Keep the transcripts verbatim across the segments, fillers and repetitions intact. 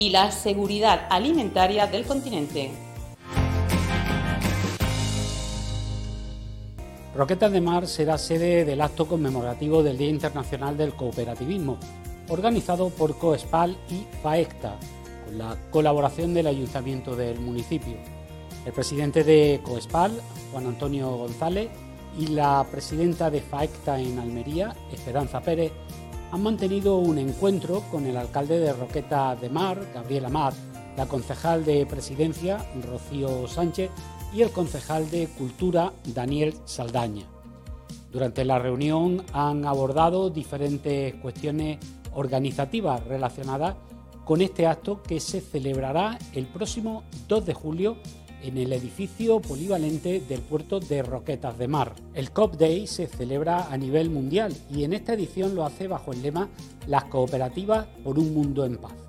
y la seguridad alimentaria del continente. Roquetas de Mar será sede del acto conmemorativo del Día Internacional del Cooperativismo, organizado por COESPAL y FAECTA, con la colaboración del Ayuntamiento del municipio. El presidente de COESPAL, Juan Antonio González, y la presidenta de FAECTA en Almería, Esperanza Pérez, han mantenido un encuentro con el alcalde de Roquetas de Mar, Gabriel Amat, la concejal de Presidencia, Rocío Sánchez, y el concejal de Cultura, Daniel Saldaña. Durante la reunión han abordado diferentes cuestiones organizativas relacionadas con este acto que se celebrará el próximo dos de julio en el edificio polivalente del puerto de Roquetas de Mar. El COP Day se celebra a nivel mundial y en esta edición lo hace bajo el lema Las cooperativas por un mundo en paz.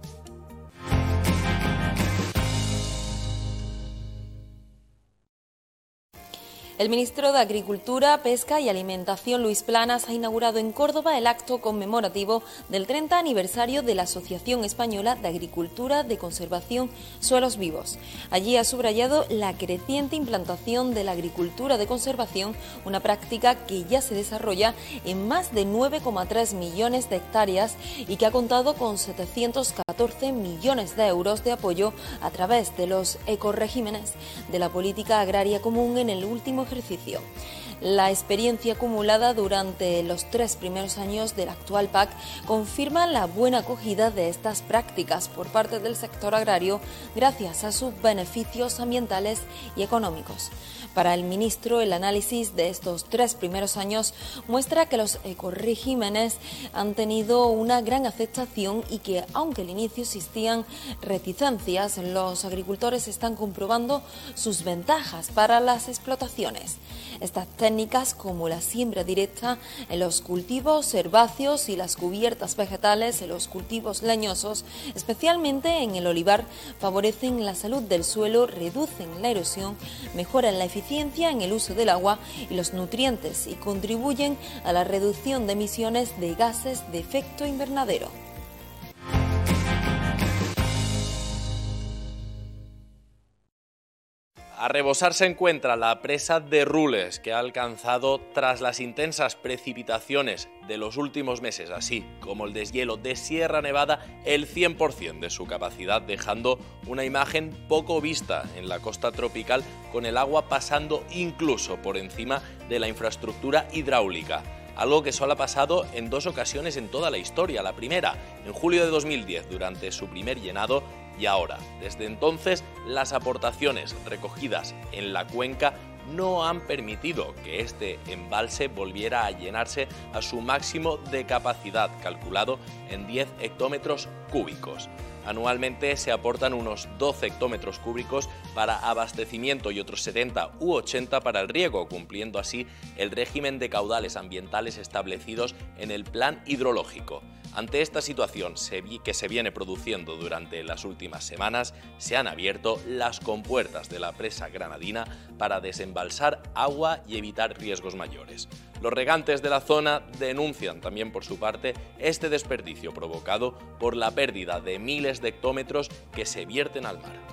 El ministro de Agricultura, Pesca y Alimentación, Luis Planas, ha inaugurado en Córdoba el acto conmemorativo del treinta aniversario de la Asociación Española de Agricultura de Conservación Suelos Vivos. Allí ha subrayado la creciente implantación de la agricultura de conservación, una práctica que ya se desarrolla en más de nueve coma tres millones de hectáreas y que ha contado con setecientos catorce millones de euros de apoyo a través de los ecoregímenes de la política agraria común en el último ejercicio. La experiencia acumulada durante los tres primeros años del actual P A C confirma la buena acogida de estas prácticas por parte del sector agrario gracias a sus beneficios ambientales y económicos. Para el ministro, el análisis de estos tres primeros años muestra que los ecoregímenes han tenido una gran aceptación y que, aunque al inicio existían reticencias, los agricultores están comprobando sus ventajas para las explotaciones. Estas técnicas, como la siembra directa en los cultivos herbáceos y las cubiertas vegetales en los cultivos leñosos, especialmente en el olivar, favorecen la salud del suelo, reducen la erosión, mejoran la eficiencia en el uso del agua y los nutrientes y contribuyen a la reducción de emisiones de gases de efecto invernadero. A rebosar se encuentra la presa de Rules, que ha alcanzado, tras las intensas precipitaciones de los últimos meses, así como el deshielo de Sierra Nevada, el cien por ciento de su capacidad, dejando una imagen poco vista en la costa tropical, con el agua pasando incluso por encima de la infraestructura hidráulica. Algo que solo ha pasado en dos ocasiones en toda la historia. La primera, en julio de dos mil diez, durante su primer llenado, y ahora. Desde entonces, las aportaciones recogidas en la cuenca no han permitido que este embalse volviera a llenarse a su máximo de capacidad, calculado en diez hectómetros cúbicos. Anualmente se aportan unos doce hectómetros cúbicos para abastecimiento y otros setenta u ochenta para el riego, cumpliendo así el régimen de caudales ambientales establecidos en el Plan Hidrológico. Ante esta situación que se viene produciendo durante las últimas semanas, se han abierto las compuertas de la presa granadina para desembalsar agua y evitar riesgos mayores. Los regantes de la zona denuncian también por su parte este desperdicio provocado por la pérdida de miles de hectómetros que se vierten al mar.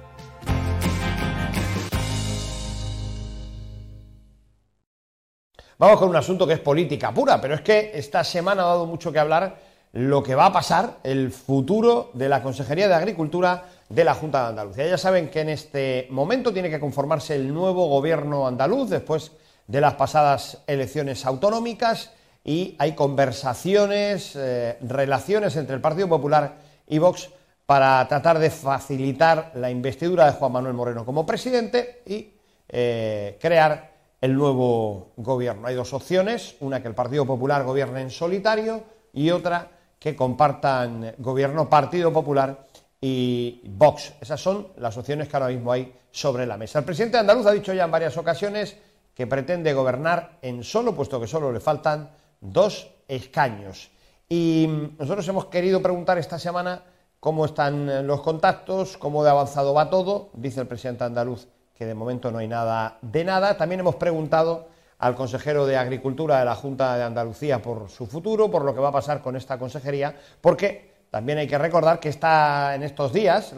Vamos con un asunto que es política pura, pero es que esta semana ha dado mucho que hablar lo que va a pasar, el futuro de la Consejería de Agricultura de la Junta de Andalucía. Ya saben que en este momento tiene que conformarse el nuevo gobierno andaluz después de las pasadas elecciones autonómicas y hay conversaciones, eh, relaciones entre el Partido Popular y Vox para tratar de facilitar la investidura de Juan Manuel Moreno como presidente y eh, crear el nuevo gobierno. Hay dos opciones, una que el Partido Popular gobierne en solitario y otra que compartan gobierno Partido Popular y Vox. Esas son las opciones que ahora mismo hay sobre la mesa. El presidente andaluz ha dicho ya en varias ocasiones que pretende gobernar en solo, puesto que solo le faltan dos escaños. Y nosotros hemos querido preguntar esta semana cómo están los contactos, cómo de avanzado va todo. Dice el presidente andaluz que de momento no hay nada de nada. También hemos preguntado al consejero de Agricultura de la Junta de Andalucía por su futuro, por lo que va a pasar con esta consejería, porque también hay que recordar que está en estos días